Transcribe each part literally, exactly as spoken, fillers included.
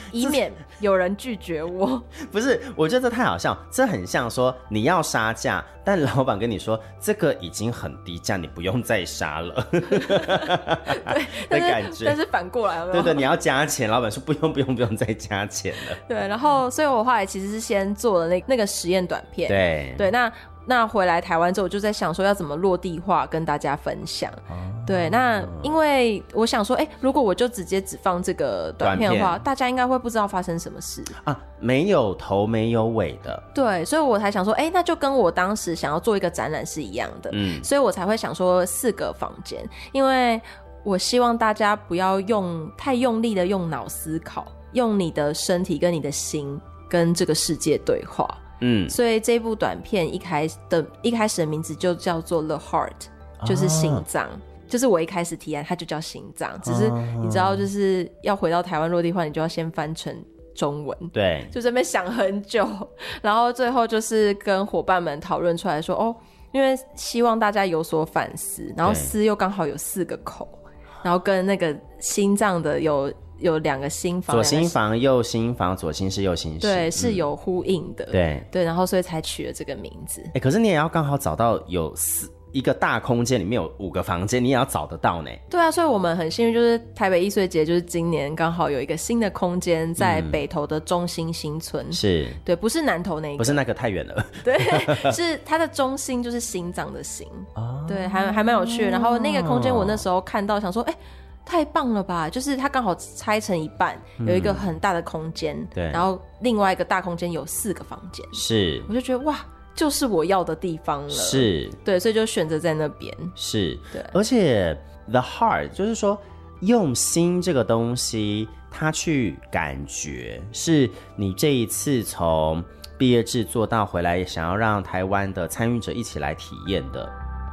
以免有人拒绝我。 不是，我觉得这太好笑，这很像说你要杀价，但老板跟你说这个已经很低价，你不用再杀了。 对， 的感觉。 但是反过来有没有， 对对，你要加钱，老板说不用不用不用再加钱了。 对，然后所以我后来其实是先做了那那个实验短片。 对对，那那回来台湾之后，我就在想说要怎么落地化跟大家分享。哦、对，那因为我想说，哎，如果我就直接只放这个短片的话，大家应该会不知道发生什么事啊，没有头没有尾的。 对，所以我才想说，哎，那就跟我当时想要做一个展览是一样的。嗯，所以我才会想说四个房间，因为我希望大家不要用太用力的用脑思考，用你的身体跟你的心跟这个世界对话。嗯，所以这部短片一开始的一开始的名字就叫做 The Heart， 就是心脏、哦、就是我一开始提案它就叫心脏，只是你知道就是要回到台湾落地化，你就要先翻成中文， 对， 就这边想很久，然后最后就是跟伙伴们讨论出来说，哦，因为希望大家有所反思，然后思又刚好有四个口，然后跟那个心脏的有有两个心房， 左心房右心房，左心室右心室， 对，是有呼应的、嗯、对对，然后所以才取了这个名字。 哎，可是你也要刚好找到有四一个大空间里面有五个房间，你也要找得到呢。 对啊，所以我们很幸运，就是台北艺穗节就是今年刚好有一个新的空间在北投的中心新村、嗯、是，对，不是南投那一个， 不是那个太远了， 对，是它的中心就是心脏的心、哦、对，还还蛮有趣的。然后那个空间我那时候看到想说，哎，太棒了吧，就是它刚好拆成一半、嗯、有一个很大的空间，对，然后另外一个大空间有四个房间，是，我就觉得哇，就是我要的地方了，是，对，所以就选择在那边， 是，对，而且 the heart 就是说用心这个东西它去感觉，是你这一次从毕业制作到回来想要让台湾的参与者一起来体验的。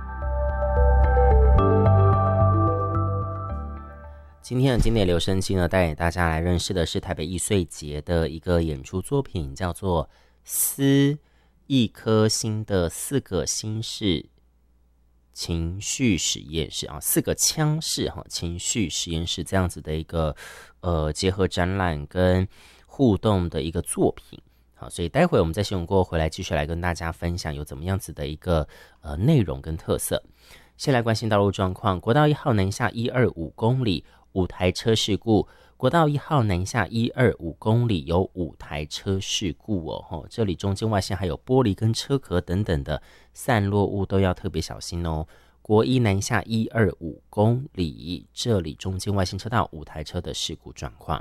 今天的经典留声机呢，带给大家来认识的是台北艺穗节的一个演出作品，叫做《思一颗心的四个心室情绪实验室》啊，四个腔室哈，情绪实验室这样子的一个呃结合展览跟互动的一个作品。好，所以待会我们再形容过回来，继续来跟大家分享有怎么样子的一个呃内容跟特色。先来关心道路状况，国道一号南下一二五公里。五台车事故，国道一号南下一二五公里有五台车事故哦，这里中间外线还有玻璃跟车壳等等的散落物都要特别小心哦。国一南下一二五公里，这里中间外线车道五台车的事故状况。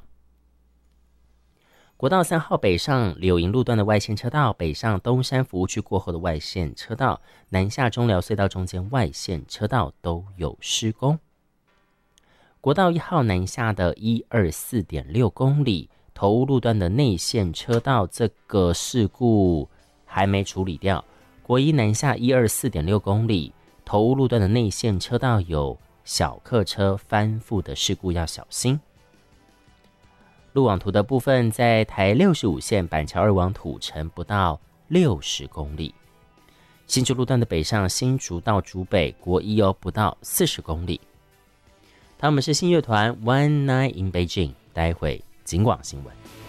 国道三号北上柳营路段的外线车道，北上东山服务区过后的外线车道，南下中寮隧道中间外线车道都有施工。国道一号南下的一二四点六公里，头屋路段的内线车道这个事故还没处理掉。国一南下一二四点六公里，头屋路段的内线车道有小客车翻覆的事故，要小心。路网图的部分，在台六十五线板桥二往土城不到六十公里。新竹路段的北上新竹到竹北国一哦不到四十公里。他们是新乐团 One Night in Beijing， 待会警广新闻。